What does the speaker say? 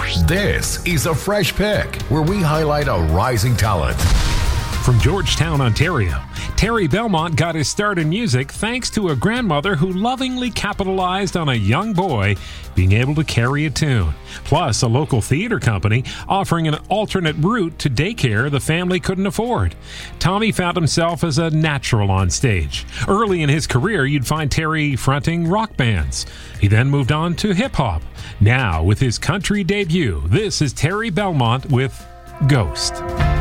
This is a Fresh Pick, where we highlight a rising talent. From Georgetown, Ontario, Terry Belmont got his start in music thanks to a grandmother who lovingly capitalized on a young boy being able to carry a tune. Plus, a local theater company offering an alternate route to daycare the family couldn't afford. Tommy found himself as a natural on stage. Early in his career, you'd find Terry fronting rock bands. He then moved on to hip-hop. Now, with his country debut, this is Terry Belmont with Ghost.